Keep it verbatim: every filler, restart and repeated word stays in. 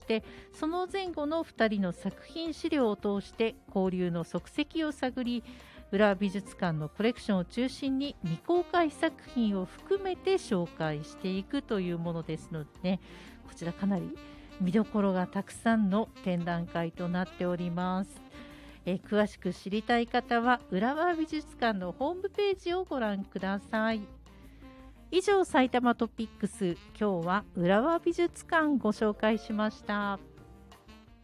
て、その前後のふたりの作品資料を通して交流の足跡を探り、浦和美術館のコレクションを中心に未公開作品を含めて紹介していくというものですのでね、こちらかなり見どころがたくさんの展覧会となっております。えー、詳しく知りたい方は浦和美術館のホームページをご覧ください。以上、埼玉トピックス、今日は浦和美術館ご紹介しました。